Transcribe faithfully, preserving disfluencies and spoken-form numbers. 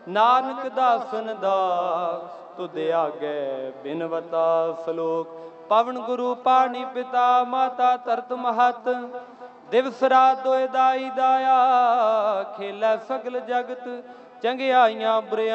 ਨਾਨਕ ਦਾਸਨ ਦਾਸ ਤੁਧ ਆਗੇ ਬਿਨਵਤਾ ਸਲੋਕ। ਪਵਨ ਗੁਰੂ ਪਾਣੀ ਪਿਤਾ ਮਾਤਾ ਧਰਤ ਮਹਤ, ਦਿਵਸ ਰਾਤ ਦੋਇ ਦਾਈ ਦਾਇਆ, ਖੇਲੇ ਸਗਲ ਜਗਤ ਚੰਗਿਆਈਆਂ ਬੁਰਿਆਂ